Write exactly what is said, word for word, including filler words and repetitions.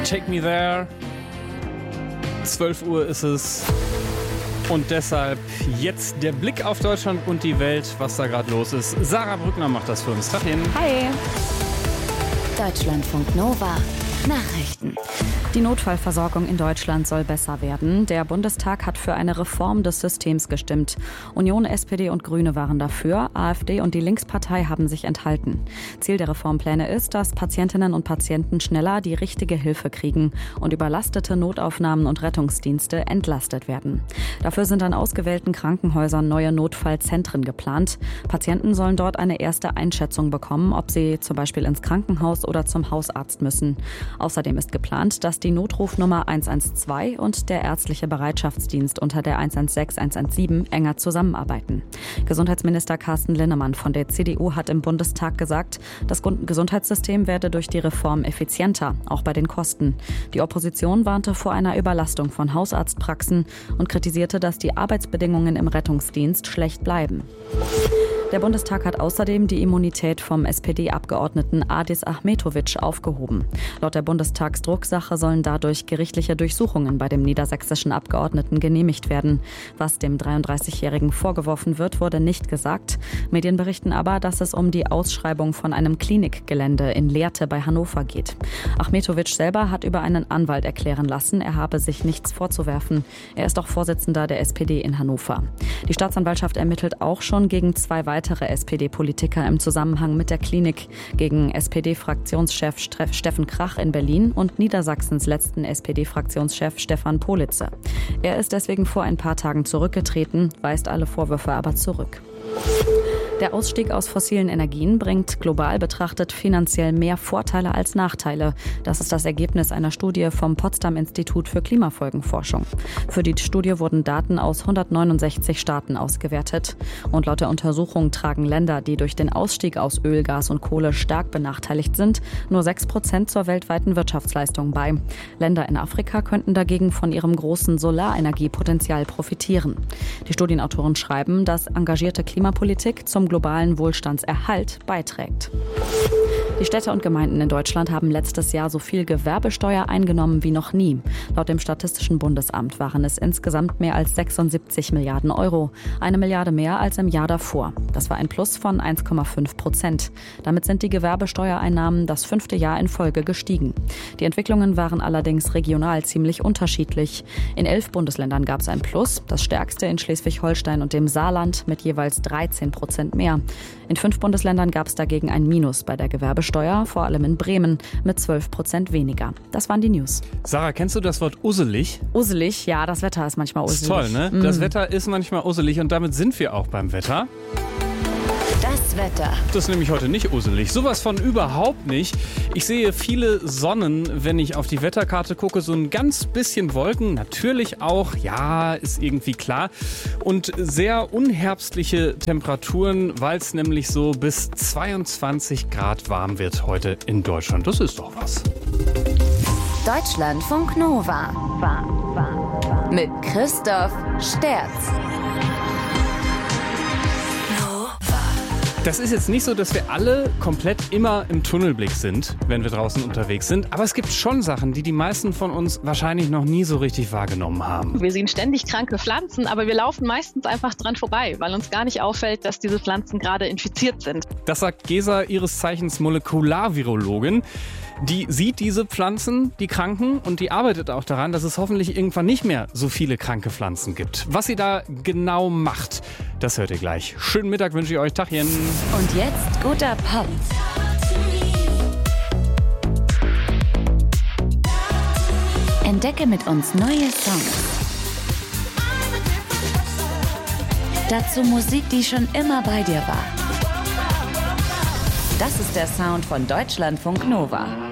Take Me There. zwölf Uhr ist es. Und deshalb jetzt der Blick auf Deutschland und die Welt, was da gerade los ist. Sarah Brückner macht das für uns. Tagchen. Hi. Deutschlandfunk Nova. Nachrichten. Die Notfallversorgung in Deutschland soll besser werden. Der Bundestag hat für eine Reform des Systems gestimmt. Union, S P D und Grüne waren dafür. AfD und die Linkspartei haben sich enthalten. Ziel der Reformpläne ist, dass Patientinnen und Patienten schneller die richtige Hilfe kriegen und überlastete Notaufnahmen und Rettungsdienste entlastet werden. Dafür sind an ausgewählten Krankenhäusern neue Notfallzentren geplant. Patienten sollen dort eine erste Einschätzung bekommen, ob sie zum Beispiel ins Krankenhaus oder zum Hausarzt müssen. Außerdem ist geplant, dass die Notrufnummer eins eins zwei und der ärztliche Bereitschaftsdienst unter der eins eins sechs eins eins sieben enger zusammenarbeiten. Gesundheitsminister Carsten Linnemann von der C D U hat im Bundestag gesagt, das Gesundheitssystem werde durch die Reform effizienter, auch bei den Kosten. Die Opposition warnte vor einer Überlastung von Hausarztpraxen und kritisierte, dass die Arbeitsbedingungen im Rettungsdienst schlecht bleiben. Der Bundestag hat außerdem die Immunität vom S P D-Abgeordneten Adis Ahmetović aufgehoben. Laut der Bundestagsdrucksache sollen dadurch gerichtliche Durchsuchungen bei dem niedersächsischen Abgeordneten genehmigt werden. Was dem dreiunddreißigjährigen vorgeworfen wird, wurde nicht gesagt. Medien berichten aber, dass es um die Ausschreibung von einem Klinikgelände in Lehrte bei Hannover geht. Ahmetović selber hat über einen Anwalt erklären lassen, er habe sich nichts vorzuwerfen. Er ist auch Vorsitzender der S P D in Hannover. Die Staatsanwaltschaft ermittelt auch schon gegen zwei weitere weitere S P D-Politiker im Zusammenhang mit der Klinik, gegen S P D-Fraktionschef Steffen Krach in Berlin und Niedersachsens letzten S P D-Fraktionschef Stefan Politzer. Er ist deswegen vor ein paar Tagen zurückgetreten, weist alle Vorwürfe aber zurück. Der Ausstieg aus fossilen Energien bringt global betrachtet finanziell mehr Vorteile als Nachteile. Das ist das Ergebnis einer Studie vom Potsdam-Institut für Klimafolgenforschung. Für die Studie wurden Daten aus hundertneunundsechzig Staaten ausgewertet. Und laut der Untersuchung tragen Länder, die durch den Ausstieg aus Öl, Gas und Kohle stark benachteiligt sind, nur sechs Prozent zur weltweiten Wirtschaftsleistung bei. Länder in Afrika könnten dagegen von ihrem großen Solarenergiepotenzial profitieren. Die Studienautoren schreiben, dass engagierte Klimapolitik zum globalen Wohlstandserhalt beiträgt. Die Städte und Gemeinden in Deutschland haben letztes Jahr so viel Gewerbesteuer eingenommen wie noch nie. Laut dem Statistischen Bundesamt waren es insgesamt mehr als sechsundsiebzig Milliarden Euro. Eine Milliarde mehr als im Jahr davor. Das war ein Plus von eins Komma fünf Prozent. Damit sind die Gewerbesteuereinnahmen das fünfte Jahr in Folge gestiegen. Die Entwicklungen waren allerdings regional ziemlich unterschiedlich. In elf Bundesländern gab es ein Plus, das stärkste in Schleswig-Holstein und dem Saarland mit jeweils dreizehn Prozent mehr. In fünf Bundesländern gab es dagegen ein Minus bei der Gewerbesteuer, vor allem in Bremen, mit zwölf Prozent weniger. Das waren die News. Sarah, kennst du das Wort usselig? Usselig, ja, das Wetter ist manchmal usselig. Das ist toll, ne? Mm. Das Wetter ist manchmal usselig und damit sind wir auch beim Wetter. Das Wetter. Das ist nämlich heute nicht usselig. Sowas von überhaupt nicht. Ich sehe viele Sonnen, wenn ich auf die Wetterkarte gucke. So ein ganz bisschen Wolken, natürlich auch. Ja, ist irgendwie klar. Und sehr unherbstliche Temperaturen, weil es nämlich so bis zweiundzwanzig Grad warm wird heute in Deutschland. Das ist doch was. Deutschlandfunk Nova. Mit Christoph Sterz. Das ist jetzt nicht so, dass wir alle komplett immer im Tunnelblick sind, wenn wir draußen unterwegs sind. Aber es gibt schon Sachen, die die meisten von uns wahrscheinlich noch nie so richtig wahrgenommen haben. Wir sehen ständig kranke Pflanzen, aber wir laufen meistens einfach dran vorbei, weil uns gar nicht auffällt, dass diese Pflanzen gerade infiziert sind. Das sagt Gesa, ihres Zeichens Molekularvirologin. Die sieht diese Pflanzen, die Kranken, und die arbeitet auch daran, dass es hoffentlich irgendwann nicht mehr so viele kranke Pflanzen gibt. Was sie da genau macht, das hört ihr gleich. Schönen Mittag wünsche ich euch. Tachchen. Und jetzt guter Pop. Entdecke mit uns neue Songs. Dazu Musik, die schon immer bei dir war. Das ist der Sound von Deutschlandfunk Nova.